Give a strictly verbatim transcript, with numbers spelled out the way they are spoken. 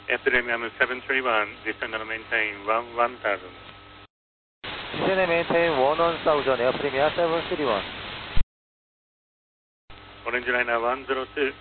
After Miami seven three one, descend and maintain one one thousand. Descend and maintain one one thousand, Air Premia seven three one. Orange Liner one zero two.